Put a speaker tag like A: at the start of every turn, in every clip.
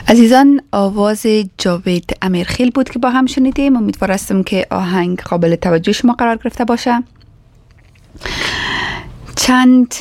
A: عزیزان، آواز جاوید امیرخیل بود که با هم شنیدیم. امیدوارم که آهنگ قابل توجه شما قرار گرفته باشه. چند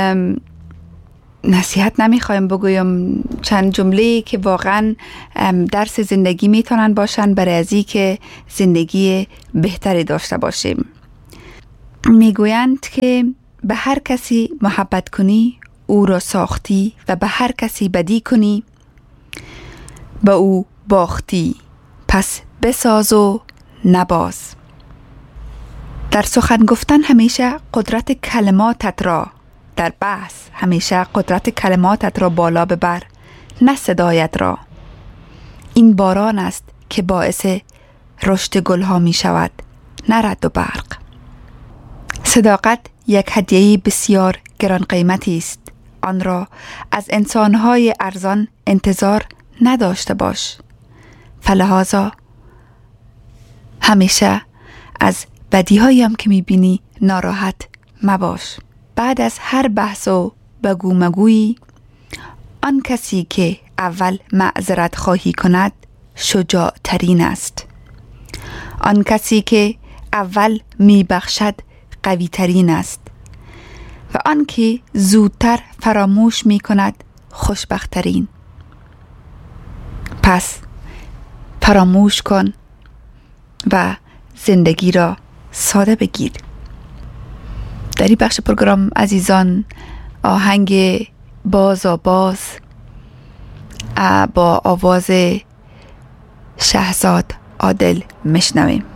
A: نصیحت نمیخوایم بگویم، چند جمله که واقعا درس زندگی میتونن باشن برای ازی که زندگی بهتری داشته باشیم. میگویند که به هر کسی محبت کنی او را ساختی و به هر کسی بدی کنی به او باختی، پس بساز و نباز. در سخن گفتن همیشه قدرت کلماتت را، در بحث همیشه قدرت کلماتت را بالا ببر، نه صدایت را. این باران است که باعث رشد گلها می شود، نه رعد و برق. صداقت یک هدیه بسیار گران قیمتی است. آن را از انسانهای ارزان انتظار نداشته باش. فلهذا همیشه از بدیهایی هم که میبینی ناراحت مباش. بعد از هر بحث و بگو مگویی، آن کسی که اول معذرت خواهی کند شجاع ترین است. آن کسی که اول میبخشد قوی ترین است و آن که زودتر فراموش میکند خوشبخت ترین. پس فراموش کن و زندگی را ساده بگیر. در این بخش پروگرام عزیزان آهنگ باز با آواز شهزاد عادل میشنویم.